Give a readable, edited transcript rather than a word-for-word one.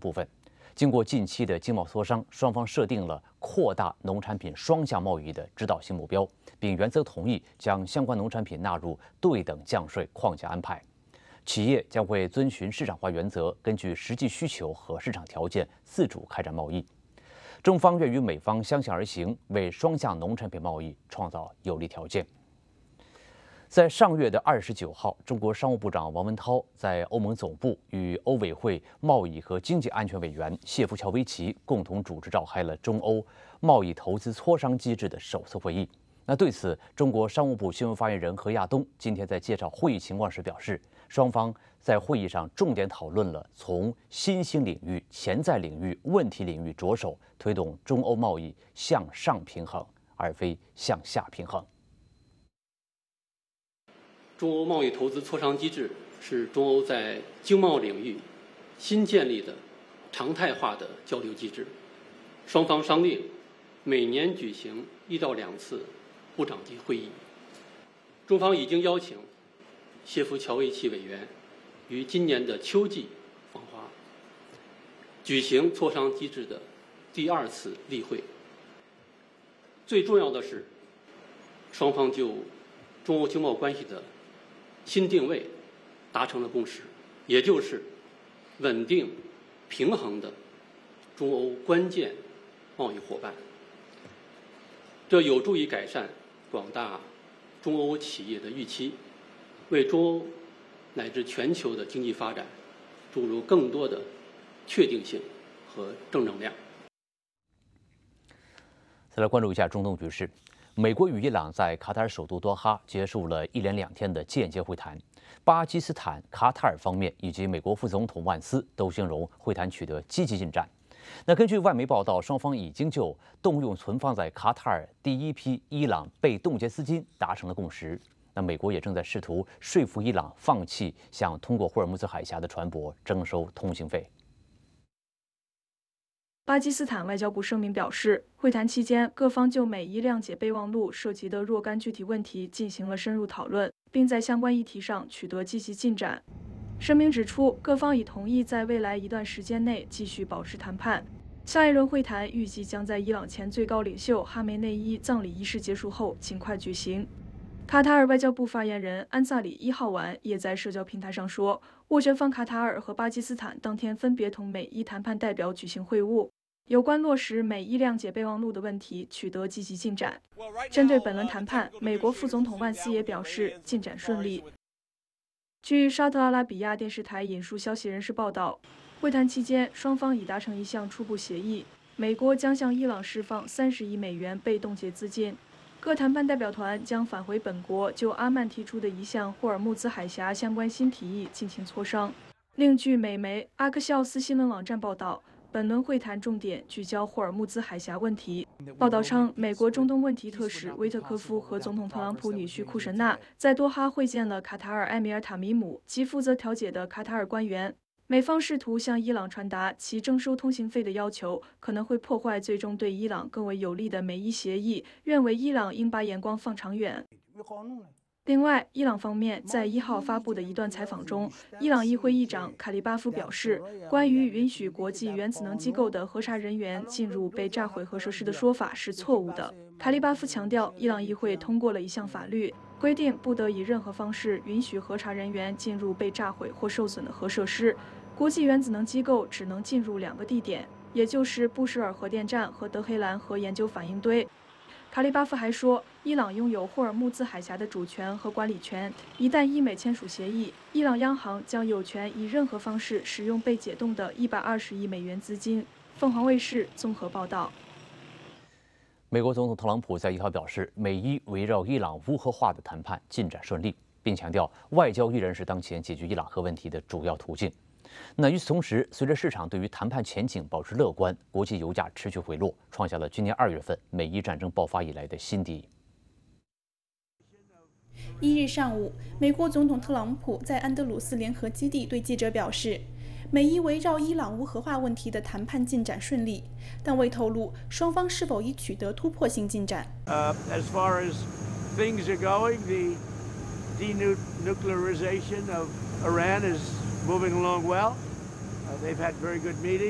部分。经过近期的经贸磋商，双方设定了扩大农产品双向贸易的指导性目标，并原则同意将相关农产品纳入对等降税框架安排。企业将会遵循市场化原则，根据实际需求和市场条件自主开展贸易。中方愿与美方相向而行，为双向农产品贸易创造有利条件。在上月的29号，中国商务部长王文涛在欧盟总部与欧委会贸易和经济安全委员谢夫乔维奇共同主持召开了中欧贸易投资磋商机制的首次会议。对此，中国商务部新闻发言人何亚东今天在介绍会议情况时表示，双方在会议上重点讨论了从新兴领域、潜在领域、问题领域着手推动中欧贸易向上平衡，而非向下平衡。 中欧贸易投资磋商机制是中欧在经贸领域新建立的常态化的交流机制，双方商定每年举行1到2次部长级会议。中方已经邀请谢夫乔维奇委员于今年的秋季访华，举行磋商机制的第2次例会。最重要的是，双方就中欧经贸关系的新定位达成了共识，也就是稳定平衡的中欧关键贸易伙伴。这有助于改善广大中欧企业的预期，为中欧乃至全球的经济发展注入更多的确定性和正能量。 再来关注一下中东局势。美国与伊朗在卡塔尔首都多哈结束了1连2天的间接会谈。巴基斯坦、卡塔尔方面以及美国副总统万斯都形容会谈取得积极进展。根据外媒报道，双方已经就动用存放在卡塔尔第一批伊朗被冻结资金达成了共识。美国也正在试图说服伊朗放弃向通过霍尔木兹海峡的船舶征收通行费。 巴基斯坦外交部声明表示，会谈期间，各方就美伊谅解备忘录涉及的若干具体问题进行了深入讨论，并在相关议题上取得积极进展。声明指出，各方已同意在未来一段时间内继续保持谈判。下一轮会谈预计将在伊朗前最高领袖哈梅内伊葬礼仪式结束后尽快举行。卡塔尔外交部发言人安萨里1号晚也在社交平台上说，斡旋方卡塔尔和巴基斯坦当天分别同美伊谈判代表举行会晤，有关落实美伊谅解备忘录的问题取得积极进展。针对本轮谈判，美国副总统万斯也表示进展顺利。据沙特阿拉比亚电视台引述消息人士报道，会谈期间双方已达成一项初步协议，美国将向伊朗释放30亿美元被冻结资金。各谈判代表团将返回本国，就阿曼提出的一项霍尔木兹海峡相关新提议进行磋商。另据美媒阿克肖斯新闻网站报道，本轮会谈重点聚焦霍尔木兹海峡问题。报道称，美国中东问题特使威特科夫和总统特朗普女婿库什纳在多哈会见了卡塔尔埃米尔塔米姆及负责调解的卡塔尔官员。美方试图向伊朗传达其征收通行费的要求可能会破坏最终对伊朗更为有利的美伊协议，认为伊朗应把眼光放长远。另外，伊朗方面在1号发布的一段采访中，伊朗议会议长卡利巴夫表示，关于允许国际原子能机构的核查人员进入被炸毁核设施的说法是错误的。卡利巴夫强调，伊朗议会通过了一项法律，规定不得以任何方式允许核查人员进入被炸毁或受损的核设施。国际原子能机构只能进入2个地点，也就是布什尔核电站和德黑兰核研究反应堆。卡利巴夫还说，伊朗拥有霍尔木兹海峡的主权和管理权，一旦伊美签署协议，伊朗央行将有权以任何方式使用被解冻的120亿美元资金。凤凰卫视综合报道。 美国总统特朗普在1号表示，美伊围绕伊朗无核化的谈判进展顺利，并强调外交依然是当前解决伊朗核问题的主要途径。与此同时，随着市场对于谈判前景保持乐观，国际油价持续回落，创下了今年2月份美伊战争爆发以来的新低。 1日上午，美国总统特朗普在安德鲁斯联合基地对记者表示，美伊围绕伊朗无核化问题的谈判进展顺利，但未透露双方是否已取得突破性进展。 As far as things are going, the denuclearization of Iran is moving along well. They've had very good meetings.